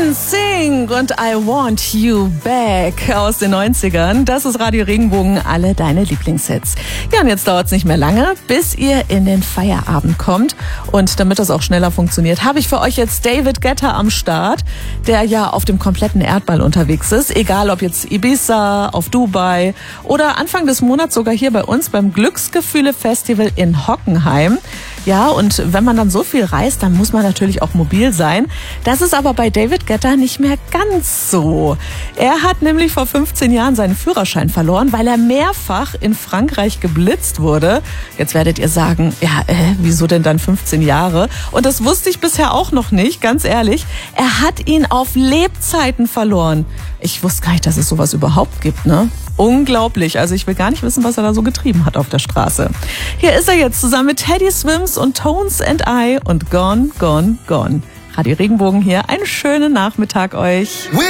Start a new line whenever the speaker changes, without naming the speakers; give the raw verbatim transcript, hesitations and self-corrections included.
NSYNC und I Want You Back aus den neunzigern. Das ist Radio Regenbogen, alle deine Lieblingshits. Ja, und jetzt dauert es nicht mehr lange, bis ihr in den Feierabend kommt. Und damit das auch schneller funktioniert, habe ich für euch jetzt David Guetta am Start, der ja auf dem kompletten Erdball unterwegs ist. Egal ob jetzt Ibiza, auf Dubai oder Anfang des Monats sogar hier bei uns beim Glücksgefühle-Festival in Hockenheim. Ja, und wenn man dann so viel reist, dann muss man natürlich auch mobil sein. Das ist aber bei David Guetta nicht mehr ganz so. Er hat nämlich vor fünfzehn Jahren seinen Führerschein verloren, weil er mehrfach in Frankreich geblitzt wurde. Jetzt werdet ihr sagen, ja, äh, wieso denn dann fünfzehn Jahre? Und das wusste ich bisher auch noch nicht, ganz ehrlich. Er hat ihn auf Lebzeiten verloren. Ich wusste gar nicht, dass es sowas überhaupt gibt, ne? Unglaublich. Also ich will gar nicht wissen, was er da so getrieben hat auf der Straße. Hier ist er jetzt zusammen mit Teddy Swims und Tones and I und Gone, Gone, Gone. Radio Regenbogen hier. Einen schönen Nachmittag euch.